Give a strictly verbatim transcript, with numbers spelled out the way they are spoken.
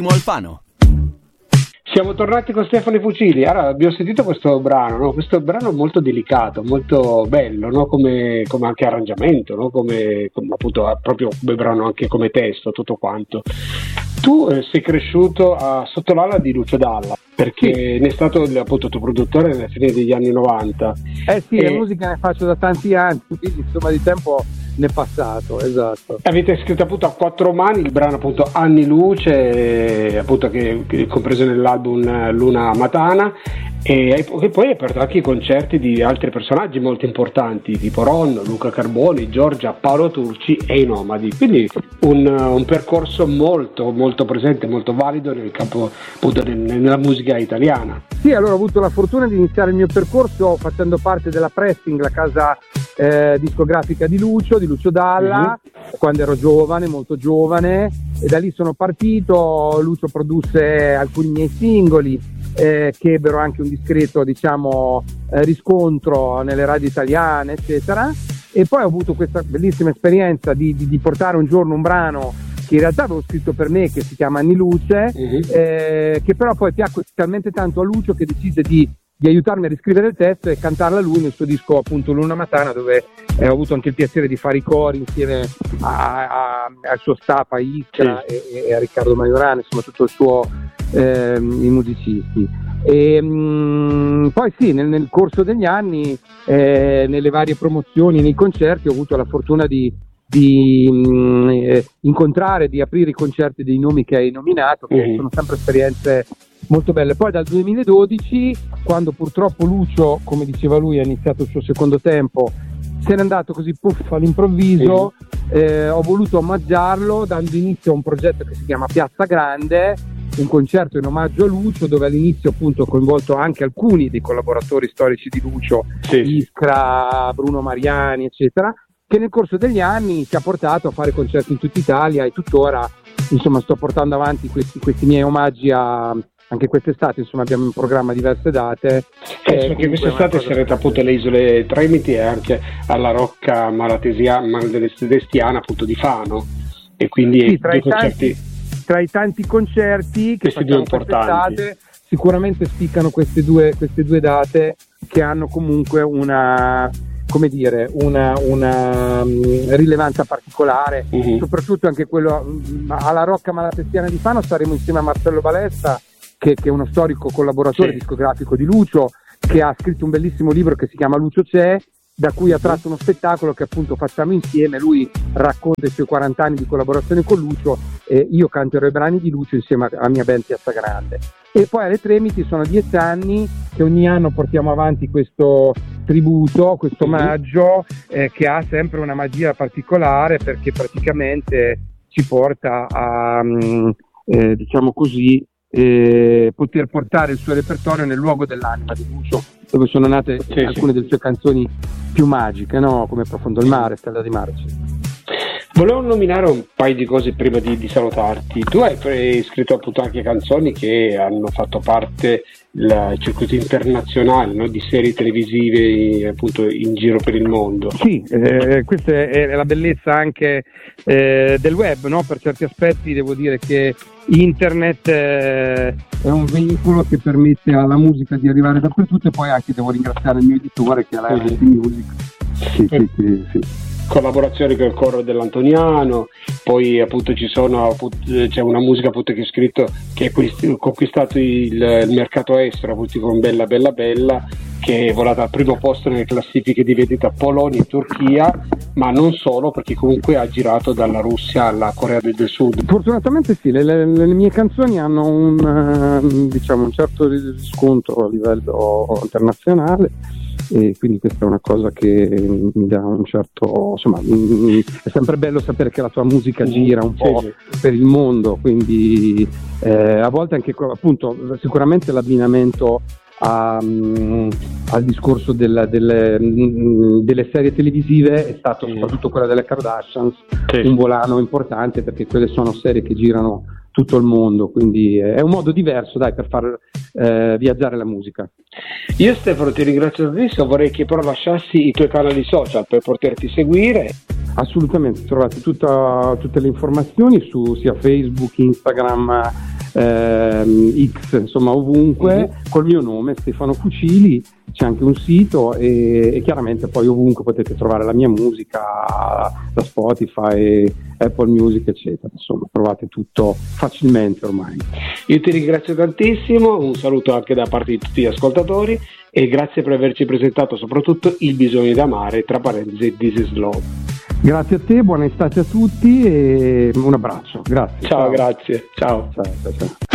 Alfano. Siamo tornati con Stefano Fucili. Allora, abbiamo sentito questo brano, no? Questo brano molto delicato, molto bello, no? Come, come anche arrangiamento, no? Come, come appunto proprio come brano, anche come testo, tutto quanto. Tu eh, sei cresciuto a, sotto l'ala di Lucio Dalla, perché sì. Ne è stato appunto tuo produttore nella fine degli anni novanta. Eh sì, e... la musica ne faccio da tanti anni, quindi insomma di tempo ne è passato, esatto. Avete scritto appunto a quattro mani il brano appunto Anni Luce, appunto che, che è compreso nell'album Luna Matana, e, e poi hai aperto anche i concerti di altri personaggi molto importanti tipo Ron, Luca Carboni, Giorgia, Paolo Turci e i Nomadi, quindi un, un percorso molto molto presente, molto valido nel campo appunto nella musica italiana. Sì, allora ho avuto la fortuna di iniziare il mio percorso facendo parte della Pressing, la casa eh, discografica di Lucio, di Lucio Dalla, mm-hmm. quando ero giovane, molto giovane, e da lì sono partito. Lucio produsse alcuni miei singoli eh, che ebbero anche un discreto, diciamo, eh, riscontro nelle radio italiane, eccetera, e poi ho avuto questa bellissima esperienza di, di, di portare un giorno un brano che in realtà avevo scritto per me, che si chiama Anni Luce, mm-hmm. eh, che però poi piacque talmente tanto a Lucio che decise di, di aiutarmi a riscrivere il testo e cantarla lui nel suo disco appunto Luna Matana, dove eh, ho avuto anche il piacere di fare i cori insieme a, a, al suo staff, a Iskra sì. e, e a Riccardo Maiorana, insomma tutto il suo eh, i musicisti. E mh, poi sì, nel, nel corso degli anni eh, nelle varie promozioni, nei concerti ho avuto la fortuna di di mh, eh, incontrare, di aprire i concerti dei nomi che hai nominato, che mm-hmm. sono sempre esperienze molto belle. Poi dal duemiladodici, quando purtroppo Lucio, come diceva lui, ha iniziato il suo secondo tempo, se n'è andato così puff all'improvviso, mm-hmm. eh, ho voluto omaggiarlo dando inizio a un progetto che si chiama Piazza Grande, un concerto in omaggio a Lucio, dove all'inizio appunto ho coinvolto anche alcuni dei collaboratori storici di Lucio, sì. Iskra, Bruno Mariani, eccetera, che nel corso degli anni ci ha portato a fare concerti in tutta Italia, e tuttora insomma sto portando avanti questi, questi miei omaggi a, anche quest'estate, insomma abbiamo in programma diverse date. Eh, perché quest'estate sarete appunto alle isole Tremiti e anche alla Rocca Malatesiana, Maladestiana appunto di Fano, e quindi sì, tra, due i concerti, tanti, tra i tanti concerti che questi due importanti sicuramente spiccano queste due, queste due date che hanno comunque una, come dire, una, una um, rilevanza particolare, uh-huh. soprattutto anche quello um, alla Rocca Malatestiana di Fano saremo insieme a Marcello Balesta, che, che è uno storico collaboratore sì. discografico di Lucio, che ha scritto un bellissimo libro che si chiama Lucio c'è, da cui ha tratto uno spettacolo che appunto facciamo insieme. Lui racconta i suoi quaranta anni di collaborazione con Lucio e io canterò i brani di Lucio insieme alla mia band Piazza Grande. E poi alle Tremiti sono dieci anni che ogni anno portiamo avanti questo tributo, questo omaggio eh, che ha sempre una magia particolare, perché praticamente ci porta a eh, diciamo così eh, poter portare il suo repertorio nel luogo dell'anima di Lucio, dove sono nate sì, alcune sì. delle sue canzoni più magiche, no? Come Profondo il mare, Stella di Marci. Volevo nominare un paio di cose prima di, di salutarti. Tu hai scritto appunto anche canzoni che hanno fatto parte del circuito internazionale, no? Di serie televisive appunto in giro per il mondo. Sì, eh, questa è la bellezza anche eh, del web, no? Per certi aspetti devo dire che internet eh, è un veicolo che permette alla musica di arrivare dappertutto, e poi anche devo ringraziare il mio editore che è la R T Music. Sì, sì, sì, sì. Collaborazioni con il coro dell'Antoniano, poi appunto ci sono appunto, c'è una musica appunto che hai scritto che ha conquistato il, il mercato estero appunto con Bella Bella Bella, che è volata al primo posto nelle classifiche di vendita Polonia e Turchia, ma non solo, perché comunque ha girato dalla Russia alla Corea del Sud. Fortunatamente sì, le, le, le mie canzoni hanno un, diciamo, un certo riscontro a livello internazionale, e quindi questa è una cosa che mi dà un certo, insomma, è sempre bello sapere che la tua musica gira un po' sì, sì. per il mondo, quindi eh, a volte anche appunto sicuramente l'abbinamento a, um, al discorso della, delle, um, delle serie televisive è stato sì. soprattutto quella delle Kardashians sì. un volano importante, perché quelle sono serie che girano tutto il mondo, quindi è un modo diverso dai per far eh, viaggiare la musica. Io Stefano ti ringrazio tantissimo, vorrei che però lasciassi i tuoi canali social per poterti seguire. Assolutamente, trovate tutta, tutte le informazioni su sia Facebook, Instagram ehm, X, insomma ovunque, mm-hmm. col mio nome Stefano Fucili. C'è anche un sito e, e chiaramente poi ovunque potete trovare la mia musica, da Spotify, Apple Music eccetera, insomma trovate tutto facilmente ormai. Io ti ringrazio tantissimo, un saluto anche da parte di tutti gli ascoltatori e grazie per averci presentato soprattutto Il bisogno di amare, tra parentesi This is Love. Grazie a te, buona estate a tutti e un abbraccio, grazie. Ciao, ciao. Grazie, ciao. Ciao, ciao, ciao.